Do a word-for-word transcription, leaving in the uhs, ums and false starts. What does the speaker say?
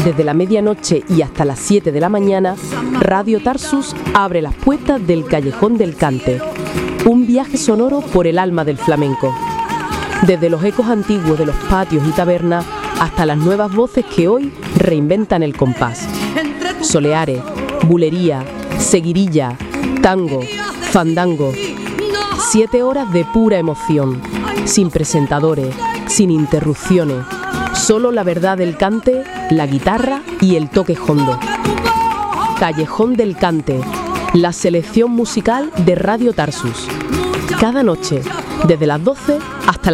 Desde la medianoche y hasta las siete de la mañana, Radio Tarsus abre las puertas del Callejón del Cante, un viaje sonoro por el alma del flamenco. Desde los ecos antiguos de los patios y tabernas hasta las nuevas voces que hoy reinventan el compás. Soleares, bulería, seguirilla, tango, fandango. Siete horas de pura emoción, sin presentadores, sin interrupciones. Solo la verdad del cante, la guitarra y el toque hondo. Callejón del Cante, la selección musical de Radio Tarsus. Cada noche, desde las doce hasta las